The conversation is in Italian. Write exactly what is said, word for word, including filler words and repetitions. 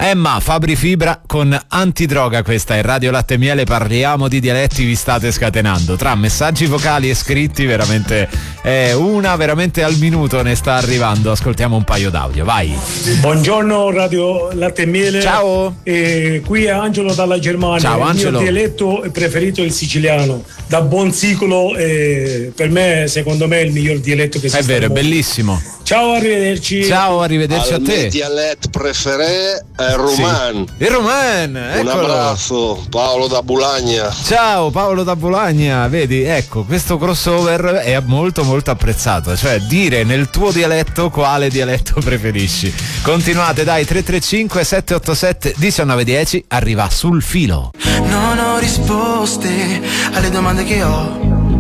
Emma Fabri Fibra con Antidroga, questa è Radio Latte e Miele, parliamo di dialetti, vi state scatenando tra messaggi vocali e scritti, veramente è una veramente al minuto ne sta arrivando, ascoltiamo un paio d'audio, vai. Buongiorno Radio Latte e Miele. Ciao. Eh, qui è Angelo dalla Germania. Ciao Angelo. Il mio dialetto preferito è il siciliano, da buon sicolo, eh, per me secondo me è il miglior dialetto che esiste. È vero, è bellissimo. Ciao, arrivederci. Ciao, arrivederci Al a te. mio dialetto preferé è roman. Sì. Il roman, Un eccolo. abbraccio, Paolo da Bulagna. Ciao Paolo da Bologna, vedi, ecco, questo crossover è molto molto apprezzato, cioè dire nel tuo dialetto quale dialetto preferisci. Continuate, dai, tre tre cinque sette otto sette uno nove uno zero arriva sul filo. Non ho risposte alle domande che ho,